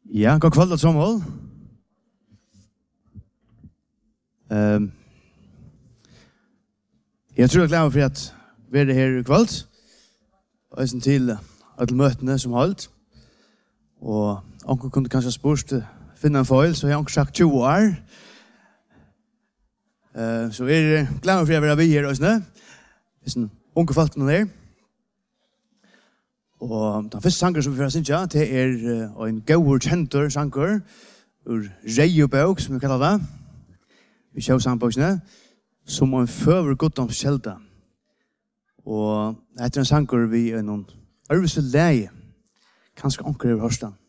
Ja, god kveld, Samuel. Jeg tror jeg gleder meg for at vi er her I kveld. Og jeg til alle møtene som holdt. Og onkel kunne kanskje spørst finne en feil, så jeg har onkel sagt 20 år. Så jeg gleder meg for at vi er vi her også. Det en unge folk nå der. Og den første sanger som vi får synge, det en gauur kjentor sanger ur Reiobøk, som vi kallar det. Vi kjører sangboksene, som en føver goddoms kjelda. Og etter en sanger vi noen øvelse leie, kanskje onker over hørstan.